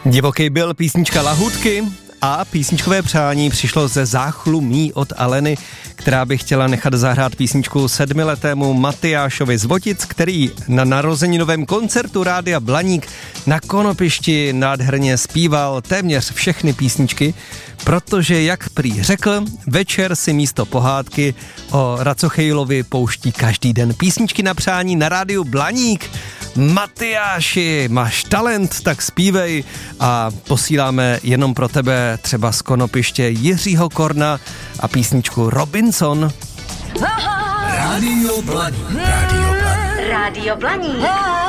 Divoký byl písnička Lahůdky a písničkové přání přišlo ze Záchlumí od Aleny, která by chtěla nechat zahrát písničku 7letému Matyášovi z Votic, který na narozeninovém koncertu Rádia Blaník na Konopišti nádherně zpíval téměř všechny písničky, protože, jak prý řekl, večer si místo pohádky o Racochejlovi pouští každý den písničky na přání na Rádiu Blaník. Matyáši, máš talent, tak zpívej a posíláme jenom pro tebe třeba z Konopiště Jiřího Korna a písničku Robinson. Rádio Blaník. Rádio Blaník. Rádio Blaník.